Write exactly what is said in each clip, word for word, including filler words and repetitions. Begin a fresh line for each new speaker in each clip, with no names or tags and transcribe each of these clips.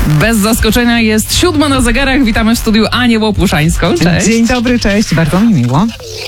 Bez zaskoczenia jest siódma na zegarach. Witamy w studiu Anię Łopuszańską. Cześć.
Dzień dobry, cześć. Bardzo mi miło.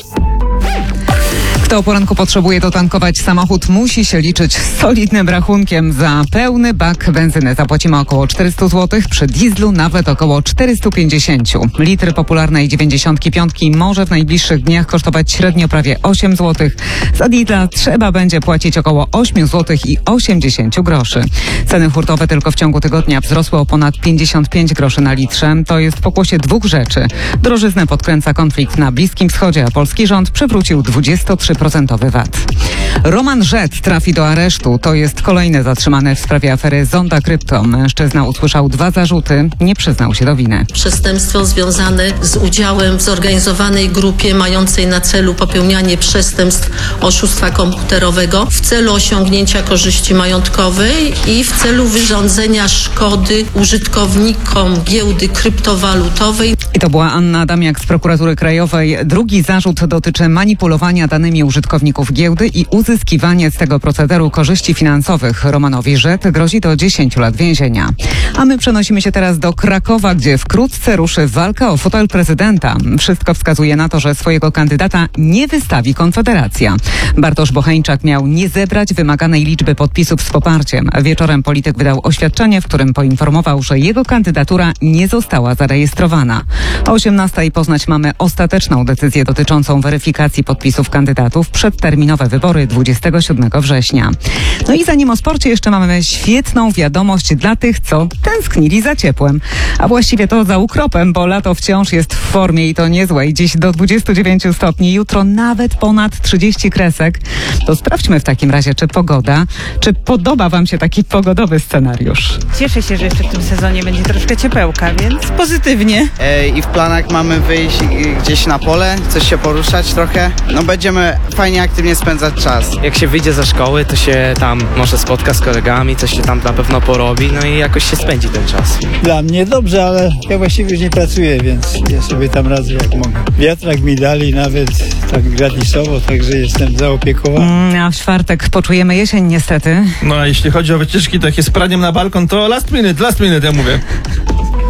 Kto o poranku potrzebuje dotankować samochód, musi się liczyć z solidnym rachunkiem. Za pełny bak benzyny zapłacimy około czterysta złotych, przy dieslu nawet około czterysta pięćdziesiąt. Litr popularnej dziewięćdziesiątki piątki może w najbliższych dniach kosztować średnio prawie osiem złotych. Za diesla trzeba będzie płacić około osiem złotych i osiemdziesiąt groszy. Ceny hurtowe tylko w ciągu tygodnia wzrosły o ponad pięćdziesiąt pięć groszy na litrze. To jest pokłosie dwóch rzeczy. Drożyznę podkręca konflikt na Bliskim Wschodzie, a polski rząd przywrócił dwadzieścia trzy procent V A T. Roman Rzet trafi do aresztu. To jest kolejny zatrzymany w sprawie afery Zonda Krypto. Mężczyzna usłyszał dwa zarzuty. Nie przyznał się do winy.
Przestępstwo związane z udziałem w zorganizowanej grupie mającej na celu popełnianie przestępstw oszustwa komputerowego w celu osiągnięcia korzyści majątkowej i w celu wyrządzenia szkody użytkownikom giełdy kryptowalutowej.
I to była Anna Adamiak z Prokuratury Krajowej. Drugi zarzut dotyczy manipulowania danymi użytkowników giełdy i uzyskiwanie z tego procederu korzyści finansowych. Romanowi Rzet grozi do dziesięciu lat więzienia. A my przenosimy się teraz do Krakowa, gdzie wkrótce ruszy walka o fotel prezydenta. Wszystko wskazuje na to, że swojego kandydata nie wystawi Konfederacja. Bartosz Bocheńczak miał nie zebrać wymaganej liczby podpisów z poparciem. Wieczorem polityk wydał oświadczenie, w którym poinformował, że jego kandydatura nie została zarejestrowana. O osiemnastej poznać mamy ostateczną decyzję dotyczącą weryfikacji podpisów kandydatów. Przedterminowe wybory dwudziestego siódmego września. No i zanim o sporcie, jeszcze mamy świetną wiadomość dla tych, co tęsknili za ciepłem. A właściwie to za ukropem, bo lato wciąż jest w formie i to niezłej. Dziś do dwudziestu dziewięciu stopni, jutro nawet ponad trzydzieści kresek. To sprawdźmy w takim razie, czy pogoda, czy podoba wam się taki pogodowy scenariusz?
Cieszę się, że jeszcze w tym sezonie będzie troszkę ciepełka, więc pozytywnie.
E, I w planach mamy wyjść gdzieś na pole, coś się poruszać trochę. No będziemy fajnie, aktywnie spędzać czas.
Jak się wyjdzie ze szkoły, to się tam może spotka z kolegami, coś się tam na pewno porobi, no i jakoś się spędzi ten czas.
Dla mnie dobrze, ale ja właściwie już nie pracuję, więc ja sobie tam radzę jak mogę. Wiatrak mi dali nawet tak gratisowo, także jestem zaopiekowany.
Mm, a w czwartek poczujemy jesień niestety.
No a jeśli chodzi o wycieczki takie z praniem na balkon, to last minute, last minute ja mówię.